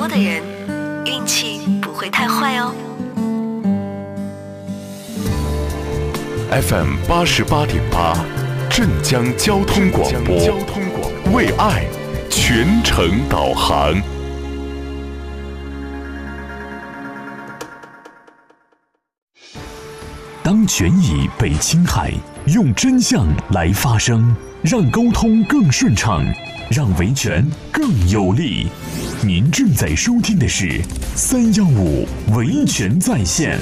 播的人运气不会太坏哦。 FM 88.8，镇江交通广播，为爱全程导航。当权益被侵害，用真相来发声，让沟通更顺畅，让维权更有力。您正在收听的是315维权在线。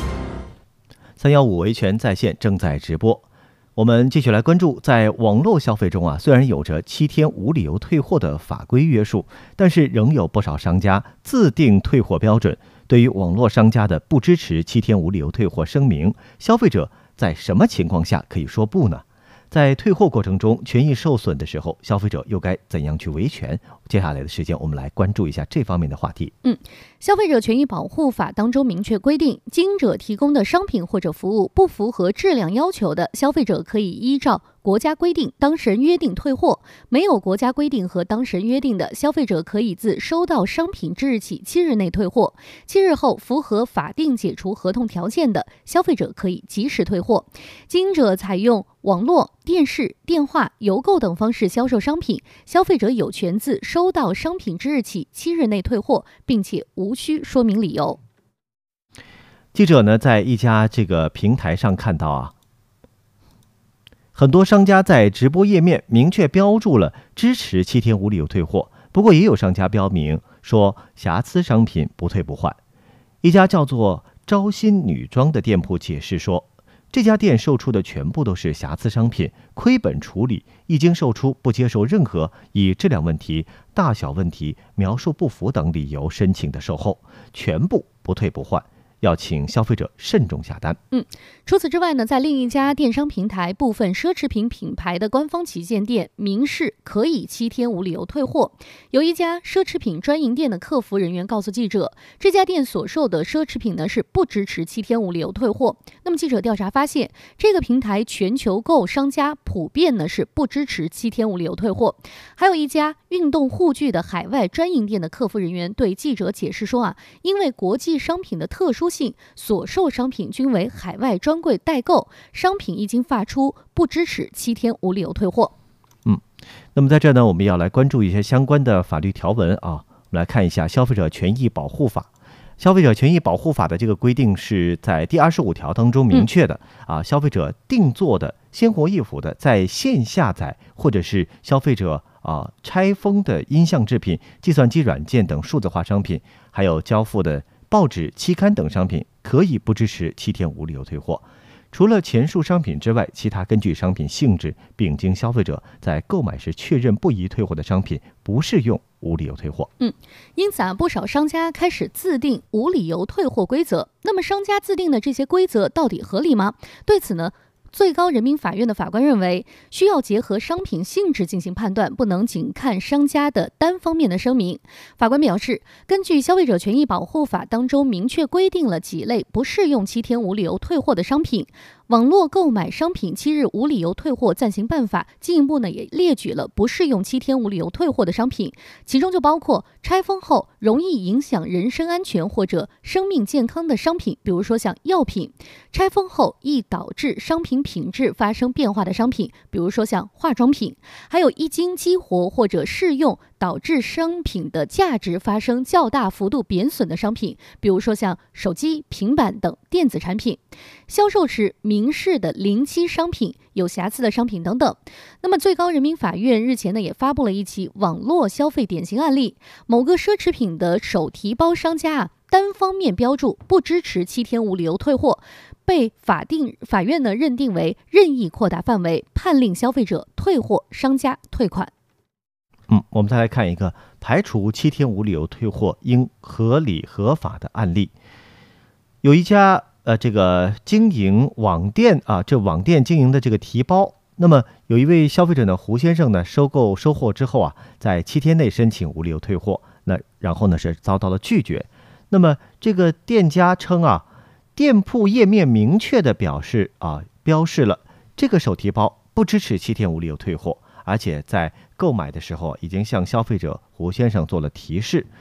315维权在线正在直播。我们继续来关注，在网络消费中虽然有着7天无理由退货的法规约束，但是仍有不少商家自定退货标准。对于网络商家的不支持7天无理由退货声明，消费者在什么情况下可以说不呢？在退货过程中权益受损的时候，消费者又该怎样去维权？接下来的时间我们来关注一下这方面的话题。 消费者权益保护法当中明确规定，经营者提供的商品或者服务不符合质量要求的，消费者可以依照国家规定、当事人约定退货；没有国家规定和当事人约定的，消费者可以自收到商品之日起7日内退货，7日后符合法定解除合同条件的，消费者可以及时退货。经营者采用网络、电视、电话、邮购等方式销售商品，消费者有权自收到商品之日起7日内退货，并且无需说明理由。 记者呢，在一家这个平台上看到很多商家在直播页面明确标注了支持7天无理由退货，不过也有商家标明说瑕疵商品不退不换。一家叫做招新女装的店铺解释说，这家店售出的全部都是瑕疵商品，亏本处理，一经售出不接受任何以质量问题、大小问题、描述不符等理由申请的售后，全部不退不换，要请消费者慎重下单。 除此之外呢，在另一家电商平台，部分奢侈品品牌的官方旗舰店明示可以7天无理由退货。有一家奢侈品专营店的客服人员告诉记者，这家店所售的奢侈品呢是不支持7天无理由退货。那么记者调查发现，这个平台全球购商家普遍呢是不支持7天无理由退货。还有一家运动护具的海外专营店的客服人员对记者解释说因为国际商品的特殊性，所售商品均为海外专柜代购，商品一经发出，不支持7天无理由退货。 那么在这呢，我们要来关注一些相关的法律条文我们来看一下消费者权益保护法。消费者权益保护法的这个规定是在第25条当中明确的消费者定做的、鲜活易腐的在线下载，或者是消费者拆封的音像制品、计算机软件等数字化商品，还有交付的报纸、期刊等商品，可以不支持7天无理由退货。除了前述商品之外，其他根据商品性质并经消费者在购买时确认不宜退货的商品，不适用无理由退货。 因此不少商家开始自定无理由退货规则。那么商家自定的这些规则到底合理吗？对此呢，最高人民法院的法官认为，需要结合商品性质进行判断，不能仅看商家的单方面的声明。法官表示，根据消费者权益保护法当中明确规定了几类不适用7天无理由退货的商品，网络购买商品7日无理由退货暂行办法进一步呢也列举了不适用7天无理由退货的商品，其中就包括拆封后容易影响人身安全或者生命健康的商品，比如说像药品；拆封后易导致商品品质发生变化的商品，比如说像化妆品；还有一经激活或者试用导致商品的价值发生较大幅度贬损的商品，比如说像手机、平板等电子产品；销售时明示的临期商品、有瑕疵的商品等等。那么最高人民法院日前呢也发布了一起网络消费典型案例，某个奢侈品的手提包商家单方面标注不支持7天无理由退货，被法院呢认定为任意扩大范围，判令消费者退货，商家退款。 我们再来看一个排除7天无理由退货应合理合法的案例。有一家这个经营网店这网店经营的这个提包，那么有一位消费者呢，胡先生呢，收货之后在7天内申请无理由退货，然后呢是遭到了拒绝。那么这个店家称店铺页面明确的标示了这个手提包不支持7天无理由退货，而且在购买的时候已经向消费者胡先生做了提示。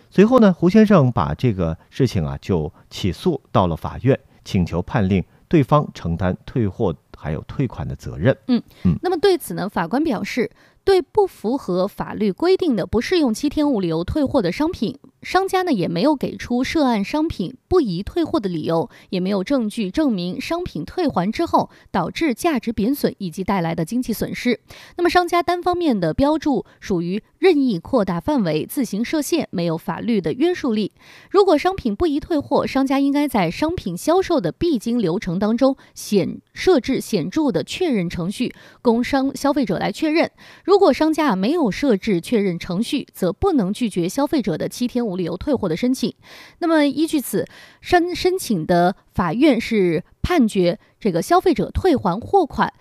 随后呢，胡先生把这个事情就起诉到了法院，请求判令对方承担退货还有退款的责任。 那么对此呢，法官表示，对不符合法律规定的不适用7天无理由退货的商品，商家呢也没有给出涉案商品不宜退货的理由，也没有证据证明商品退还之后导致价值贬损以及带来的经济损失。那么商家单方面的标注属于任意扩大范围、自行设限，没有法律的约束力。如果商品不宜退货，商家应该在商品销售的必经流程当中设置显著的确认程序，供消费者来确认。如果商家没有设置确认程序，则不能拒绝消费者的7天无理由退货的申请。那么依据此，申请的法院是判决这个消费者退还货款，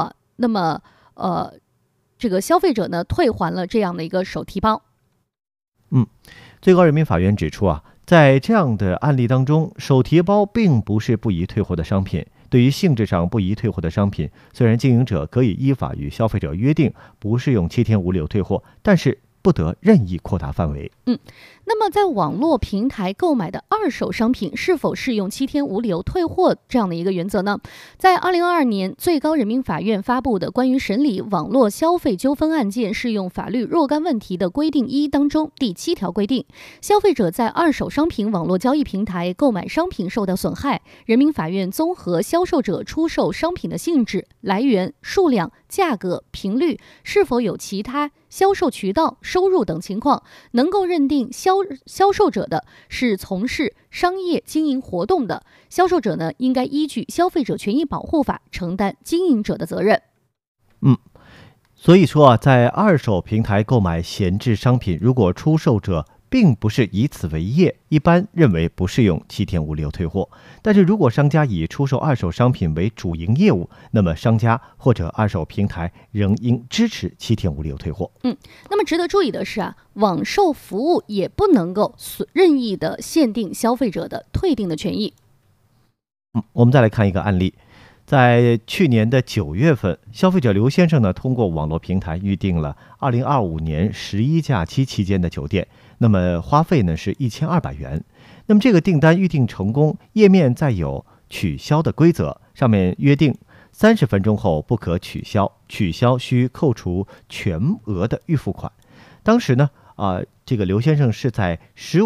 这个消费者呢退还了这样的一个手提包。 最高人民法院指出在这样的案例当中，手提包并不是不宜退货的商品。对于性质上不宜退货的商品，虽然经营者可以依法与消费者约定不适用7天无理由退货，但是不得任意扩大范围。 那么在网络平台购买的二手商品是否适用7天无理由退货这样的一个原则呢？在2022年最高人民法院发布的关于审理网络消费纠纷案件适用法律若干问题的规定1当中，第7条规定，消费者在二手商品网络交易平台购买商品受到损害，人民法院综合销售者出售商品的性质、来源、数量、价格、频率，是否有其他销售渠道、收入等情况，能够认定销售者的是从事商业经营活动的，销售者呢应该依据消费者权益保护法承担经营者的责任。 所以说在二手平台购买闲置商品，如果出售者并不是以此为业，一般认为不适用7天无理由退货。但是如果商家以出售二手商品为主营业务，那么商家或者二手平台仍应支持7天无理由退货。 那么值得注意的是网售服务也不能够任意的限定消费者的退订的权益。 我们再来看一个案例。在去年的9月份，消费者刘先生呢通过网络平台预订了2025年11假期期间的酒店，那么花费呢是1200元。那么这个订单预订成功，页面再有取消的规则，上面约定30分钟后不可取消，取消需扣除全额的预付款。当时呢这个刘先生是在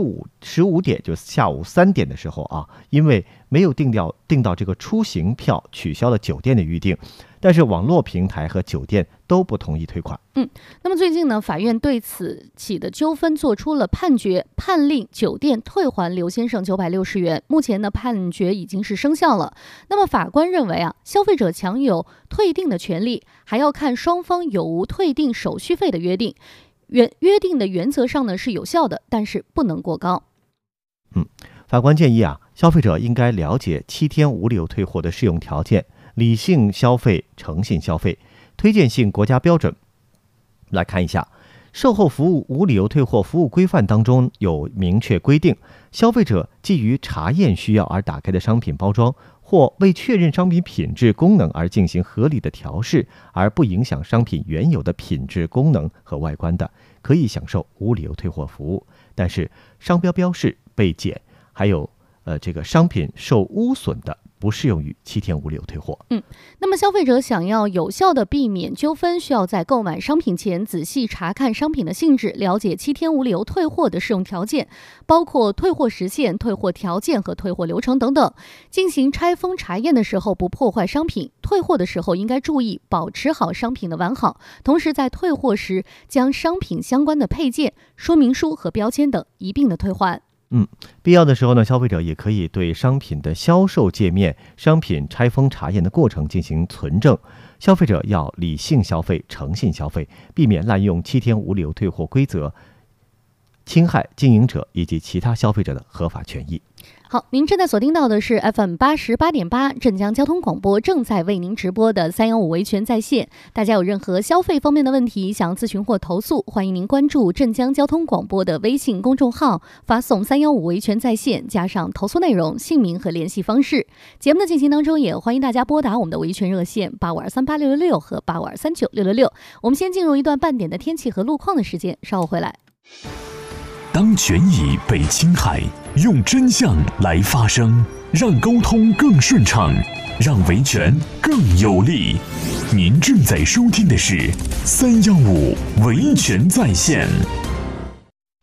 15点，就下午3点的时候因为没有订到这个出行票，取消了酒店的预订，但是网络平台和酒店都不同意退款。 那么最近呢，法院对此起的纠纷做出了判决，判令酒店退还刘先生960元。目前呢，判决已经是生效了。那么法官认为消费者享有退订的权利，还要看双方有无退订手续费的约定。约定的原则上呢是有效的，但是不能过高。 法官建议消费者应该了解7天无理由退货的适用条件，理性消费、诚信消费，推荐性国家标准。来看一下售后服务无理由退货服务规范当中有明确规定，消费者基于查验需要而打开的商品包装，或为确认商品品质功能而进行合理的调试，而不影响商品原有的品质功能和外观的，可以享受无理由退货服务。但是商标标示被剪，还有这个商品受污损的，不适用于7天无理由退货。 那么消费者想要有效的避免纠纷，需要在购买商品前仔细查看商品的性质，了解7天无理由退货的适用条件，包括退货时限、退货条件和退货流程等等。进行拆封查验的时候不破坏商品，退货的时候应该注意保持好商品的完好，同时在退货时将商品相关的配件、说明书和标签等一并的退还。 必要的时候呢，消费者也可以对商品的销售界面、商品拆封查验的过程进行存证。消费者要理性消费、诚信消费，避免滥用7天无理由退货规则，侵害经营者以及其他消费者的合法权益。 好，您正在锁定到的是 FM 88.8镇江交通广播正在为您直播的315维权在线。大家有任何消费方面的问题想要咨询或投诉，欢迎您关注镇江交通广播的微信公众号，发送315维权在线加上投诉内容、姓名和联系方式。节目的进行当中，也欢迎大家拨打我们的维权热线85238666和85239666。我们先进入一段半点的天气和路况的时间，稍后回来。 当权益被侵害，用真相来发声，让沟通更顺畅，让维权更有力。您正在收听的是315维权在线。